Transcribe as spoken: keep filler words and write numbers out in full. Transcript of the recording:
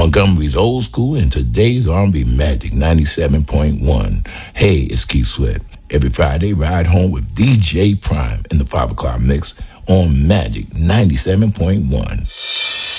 Montgomery's old school and today's R and B Magic ninety-seven point one. Hey, it's Keith Sweat. Every Friday, ride home with D J Prime in the five o'clock mix on Magic ninety-seven point one.